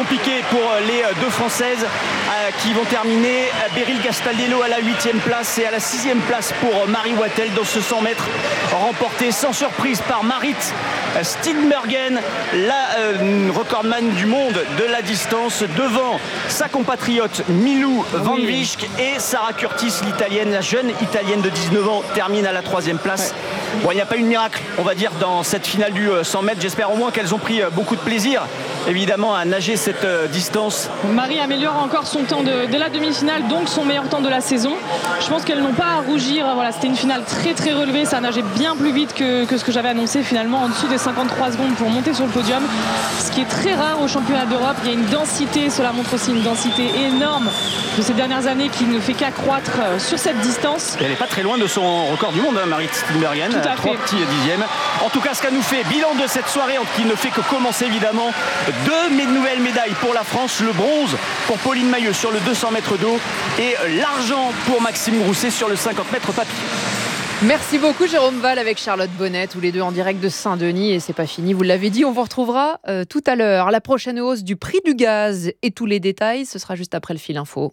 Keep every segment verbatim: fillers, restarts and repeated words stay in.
compliqué pour les deux Françaises euh, qui vont terminer. Beryl Castaldello à la huitième place et à la sixième place pour Marie Wattel dans ce cent mètres remporté sans surprise par Marit Steenbergen, la euh, recordman du monde de la distance, devant sa compatriote Milou Van Wijk et Sarah Curtis, l'italienne, la jeune italienne de dix-neuf ans, termine à la troisième place. Ouais. Bon, il n'y a pas eu de miracle, on va dire, dans cette finale du cent mètres. J'espère au moins qu'elles ont pris beaucoup de plaisir, évidemment, à nager cette euh, distance. Marie améliore encore son temps de, de la demi-finale, donc son meilleur temps de la saison. Je pense qu'elles n'ont pas à rougir. Voilà, c'était une finale très très relevée, ça a nagé bien plus vite que, que ce que j'avais annoncé, finalement, en dessous des cinquante-trois secondes pour monter sur le podium, ce qui est très rare au championnat d'Europe. Il y a une densité, cela montre aussi une densité énorme de ces dernières années qui ne fait qu'accroître sur cette distance. Et elle n'est pas très loin de son record du monde, hein, Marit Steenbergen, à trois petits dixièmes. En tout cas, ce qu'elle nous fait, bilan de cette soirée qui ne fait que commencer, évidemment. Deux nouvelles médailles pour la France, le bronze pour Pauline Mailleux sur le deux cents mètres d'eau et l'argent pour Maxime Grousset sur le cinquante mètres papy. Merci beaucoup Jérôme Val avec Charlotte Bonnet, tous les deux en direct de Saint-Denis, et c'est pas fini, vous l'avez dit, on vous retrouvera euh, tout à l'heure. La prochaine hausse du prix du gaz et tous les détails, ce sera juste après le fil info.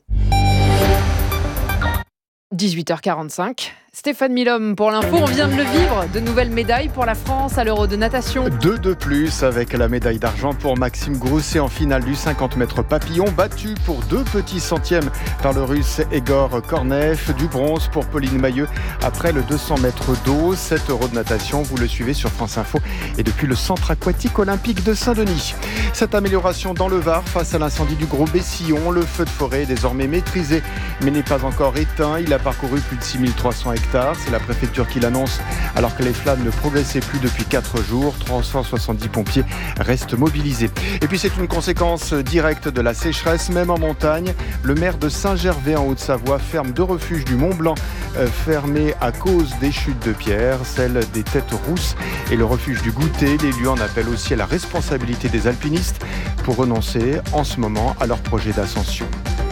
dix-huit heures quarante-cinq. Stéphane Milhomme pour l'info, on vient de le vivre, de nouvelles médailles pour la France à l'Euro de natation. Deux de plus avec la médaille d'argent pour Maxime Grousset en finale du cinquante mètres papillon, battu pour deux petits centièmes par le Russe Egor Kornev. Du bronze pour Pauline Mailleux après le deux cents mètres d'eau. Cet Euro de natation, vous le suivez sur France Info et depuis le centre aquatique olympique de Saint-Denis. Cette amélioration dans le Var face à l'incendie du Gros Bessillon. Le feu de forêt est désormais maîtrisé mais n'est pas encore éteint. Il a parcouru plus de six mille trois cents hectares. C'est la préfecture qui l'annonce alors que les flammes ne progressaient plus depuis quatre jours. trois cent soixante-dix pompiers restent mobilisés. Et puis c'est une conséquence directe de la sécheresse, même en montagne. Le maire de Saint-Gervais en Haute-Savoie ferme deux refuges du Mont-Blanc euh, fermés à cause des chutes de pierre, celle des Têtes Rousses et le refuge du Goûter. Les lieux en appellent aussi à la responsabilité des alpinistes pour renoncer en ce moment à leur projet d'ascension.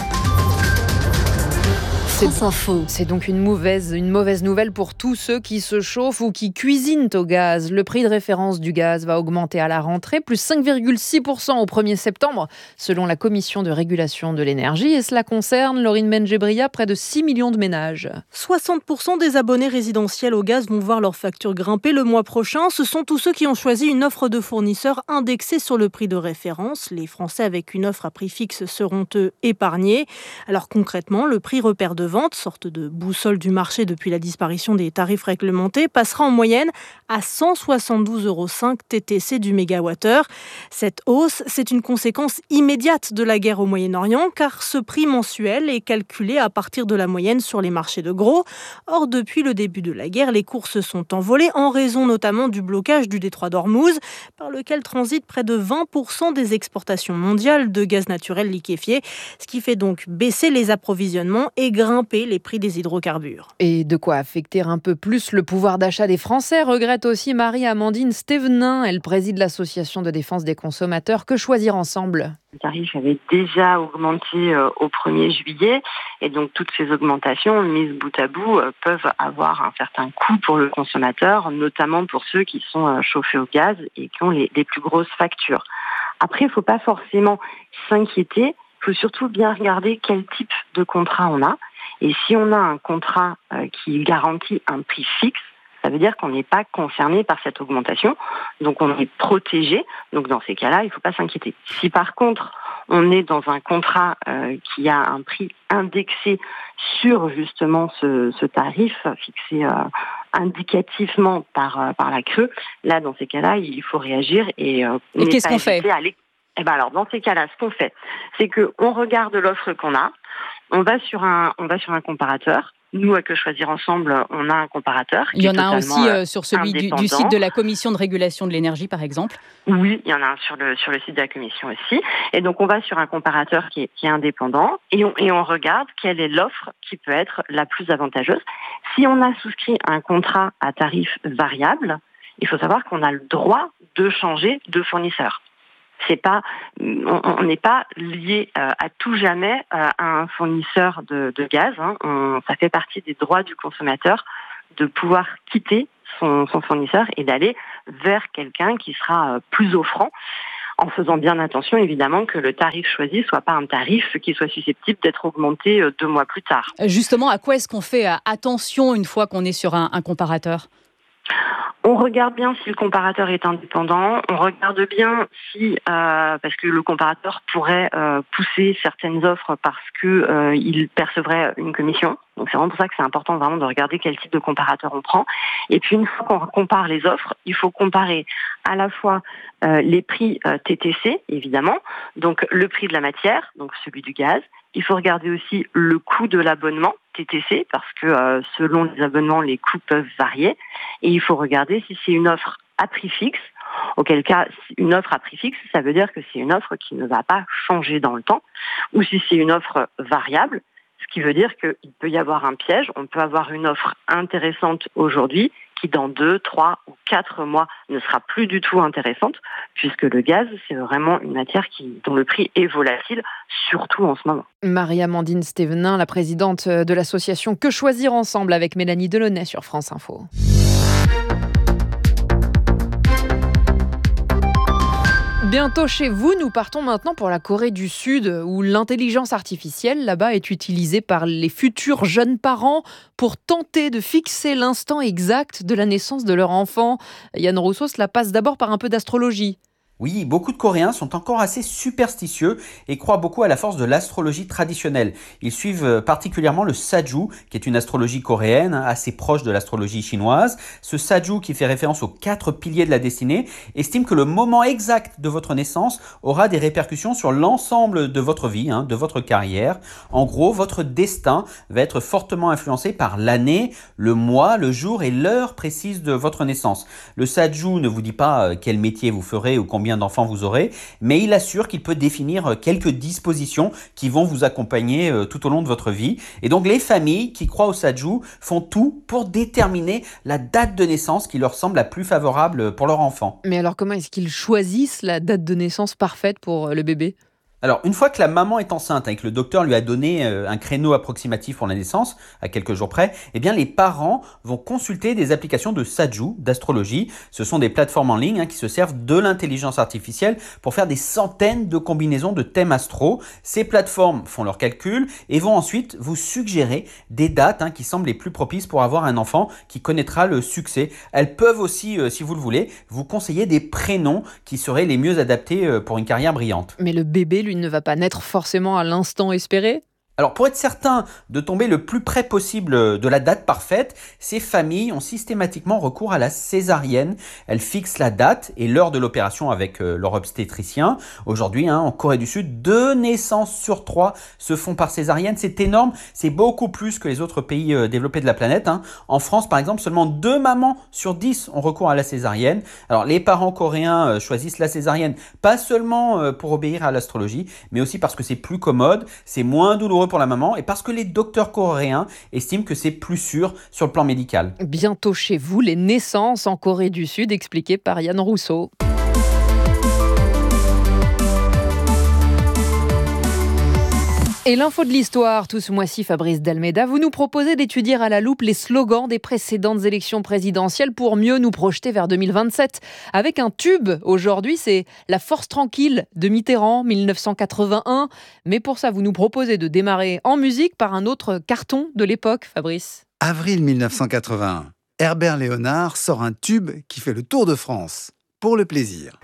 C'est, c'est donc une mauvaise, une mauvaise nouvelle pour tous ceux qui se chauffent ou qui cuisinent au gaz. Le prix de référence du gaz va augmenter à la rentrée, plus cinq virgule six pour cent au premier septembre, selon la Commission de régulation de l'énergie. Et cela concerne, Laurine Mengebria, près de six millions de ménages. soixante pour cent des abonnés résidentiels au gaz vont voir leur facture grimper le mois prochain. Ce sont tous ceux qui ont choisi une offre de fournisseur indexée sur le prix de référence. Les Français avec une offre à prix fixe seront, eux, épargnés. Alors concrètement, le prix repère de vente, sorte de boussole du marché depuis la disparition des tarifs réglementés, passera en moyenne à cent soixante-douze euros cinq T T C du mégawattheure. Cette hausse, c'est une conséquence immédiate de la guerre au Moyen-Orient, car ce prix mensuel est calculé à partir de la moyenne sur les marchés de gros. Or, depuis le début de la guerre, les cours se sont envolés en raison notamment du blocage du détroit d'Ormuz, par lequel transitent près de vingt pour cent des exportations mondiales de gaz naturel liquéfié, ce qui fait donc baisser les approvisionnements et grimper les prix des hydrocarbures. Et de quoi affecter un peu plus le pouvoir d'achat des Français, regrette aussi Marie-Amandine Stévenin. Elle préside l'association de défense des consommateurs. Que choisir ensemble ? Le tarif avait déjà augmenté au premier juillet et donc toutes ces augmentations mises bout à bout peuvent avoir un certain coût pour le consommateur, notamment pour ceux qui sont chauffés au gaz et qui ont les, les plus grosses factures. Après, il ne faut pas forcément s'inquiéter, il faut surtout bien regarder quel type de contrat on a. Et si on a un contrat euh, qui garantit un prix fixe, ça veut dire qu'on n'est pas concerné par cette augmentation, donc on est protégé. Donc dans ces cas-là, il ne faut pas s'inquiéter. Si par contre, on est dans un contrat euh, qui a un prix indexé sur justement ce, ce tarif fixé euh, indicativement par, euh, par la C R E, là dans ces cas-là, il faut réagir et, euh, et qu'est-ce qu'on fait ? Eh ben alors dans ces cas-là, ce qu'on fait, c'est qu'on regarde l'offre qu'on a, on va sur un, on va sur un comparateur. Nous, à Que Choisir Ensemble, on a un comparateur. Il y en a un aussi euh, sur celui du, du site de la Commission de régulation de l'énergie, par exemple. Oui, il y en a un sur le sur le site de la Commission aussi. Et donc, on va sur un comparateur qui est, qui est indépendant et on, et on regarde quelle est l'offre qui peut être la plus avantageuse. Si on a souscrit un contrat à tarif variable, il faut savoir qu'on a le droit de changer de fournisseur. C'est pas, on n'est pas lié euh, à tout jamais euh, à un fournisseur de, de gaz. Hein. On, ça fait partie des droits du consommateur de pouvoir quitter son, son fournisseur et d'aller vers quelqu'un qui sera euh, plus offrant. en faisant bien attention évidemment que le tarif choisi soit pas un tarif qui soit susceptible d'être augmenté deux mois plus tard. Justement, à quoi est-ce qu'on fait attention une fois qu'on est sur un, un comparateur ? On regarde bien si le comparateur est indépendant, on regarde bien si, euh, parce que le comparateur pourrait euh, pousser certaines offres parce que euh, il percevrait une commission. Donc c'est vraiment pour ça que c'est important vraiment de regarder quel type de comparateur on prend. Et puis une fois qu'on compare les offres, il faut comparer à la fois euh, les prix euh, T T C, évidemment, donc le prix de la matière, donc celui du gaz. Il faut regarder aussi le coût de l'abonnement T T C parce que euh, selon les abonnements, les coûts peuvent varier. Et il faut regarder si c'est une offre à prix fixe, auquel cas une offre à prix fixe, ça veut dire que c'est une offre qui ne va pas changer dans le temps, ou si c'est une offre variable, ce qui veut dire qu'il peut y avoir un piège. On peut avoir une offre intéressante aujourd'hui qui dans deux, trois ou quatre mois ne sera plus du tout intéressante, puisque le gaz, c'est vraiment une matière qui, dont le prix est volatile, surtout en ce moment. Marie-Amandine Stévenin, la présidente de l'association Que Choisir Ensemble avec Mélanie Delaunay sur France Info. Bientôt chez vous, nous partons maintenant pour la Corée du Sud, où l'intelligence artificielle là-bas est utilisée par les futurs jeunes parents pour tenter de fixer l'instant exact de la naissance de leur enfant. Yann Rousseau, cela passe d'abord par un peu d'astrologie. Oui, beaucoup de Coréens sont encore assez superstitieux et croient beaucoup à la force de l'astrologie traditionnelle. Ils suivent particulièrement le Saju, qui est une astrologie coréenne assez proche de l'astrologie chinoise. Ce Saju, qui fait référence aux quatre piliers de la destinée, estime que le moment exact de votre naissance aura des répercussions sur l'ensemble de votre vie, hein, de votre carrière. En gros, votre destin va être fortement influencé par l'année, le mois, le jour et l'heure précise de votre naissance. Le Saju ne vous dit pas quel métier vous ferez ou combien d'enfants vous aurez, mais il assure qu'il peut définir quelques dispositions qui vont vous accompagner tout au long de votre vie. Et donc les familles qui croient au Saju font tout pour déterminer la date de naissance qui leur semble la plus favorable pour leur enfant. Mais alors comment est-ce qu'ils choisissent la date de naissance parfaite pour le bébé ? Alors, une fois que la maman est enceinte et que le docteur lui a donné un créneau approximatif pour la naissance, à quelques jours près, eh bien, les parents vont consulter des applications de Saju, d'astrologie. Ce sont des plateformes en ligne hein, qui se servent de l'intelligence artificielle pour faire des centaines de combinaisons de thèmes astro. Ces plateformes font leurs calculs et vont ensuite vous suggérer des dates hein, qui semblent les plus propices pour avoir un enfant qui connaîtra le succès. Elles peuvent aussi, euh, si vous le voulez, vous conseiller des prénoms qui seraient les mieux adaptés euh, pour une carrière brillante. Mais le bébé, lui, ne va pas naître forcément à l'instant espéré ? Alors, pour être certain de tomber le plus près possible de la date parfaite, ces familles ont systématiquement recours à la césarienne. Elles fixent la date et l'heure de l'opération avec euh, leur obstétricien. Aujourd'hui, hein, en Corée du Sud, deux naissances sur trois se font par césarienne. C'est énorme, c'est beaucoup plus que les autres pays euh, développés de la planète. Hein. En France, par exemple, seulement deux mamans sur dix ont recours à la césarienne. Alors, les parents coréens euh, choisissent la césarienne, pas seulement euh, pour obéir à l'astrologie, mais aussi parce que c'est plus commode, c'est moins douloureux pour la maman et parce que les docteurs coréens estiment que c'est plus sûr sur le plan médical. Bientôt chez vous, les naissances en Corée du Sud, expliquées par Yann Rousseau. Et l'info de l'histoire, tout ce mois-ci, Fabrice Dalméda, vous nous proposez d'étudier à la loupe les slogans des précédentes élections présidentielles pour mieux nous projeter vers deux mille vingt-sept. Avec un tube, aujourd'hui, c'est La Force tranquille de Mitterrand, dix-neuf cent quatre-vingt-un. Mais pour ça, vous nous proposez de démarrer en musique par un autre carton de l'époque, Fabrice. Avril dix-neuf cent quatre-vingt-un, Herbert Léonard sort un tube qui fait le tour de France. Pour le plaisir.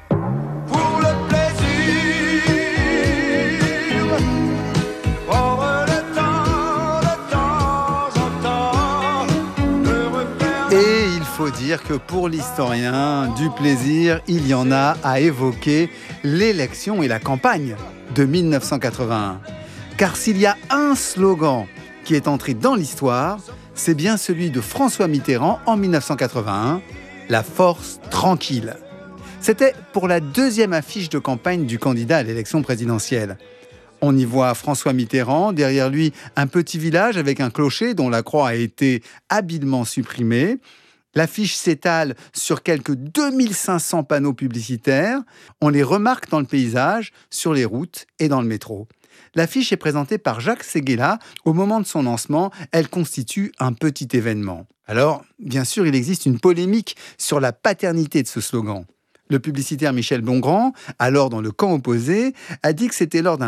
Il faut dire que pour l'historien du plaisir, il y en a à évoquer l'élection et la campagne de dix-neuf cent quatre-vingt-un. Car s'il y a un slogan qui est entré dans l'histoire, c'est bien celui de François Mitterrand en dix-neuf cent quatre-vingt-un, La Force tranquille. C'était pour la deuxième affiche de campagne du candidat à l'élection présidentielle. On y voit François Mitterrand, derrière lui un petit village avec un clocher dont la croix a été habilement supprimée. L'affiche s'étale sur quelques deux mille cinq cents panneaux publicitaires. On les remarque dans le paysage, sur les routes et dans le métro. L'affiche est présentée par Jacques Séguéla. Au moment de son lancement, elle constitue un petit événement. Alors, bien sûr, il existe une polémique sur la paternité de ce slogan. Le publicitaire Michel Bongrand, alors dans le camp opposé, a dit que c'était lors d'un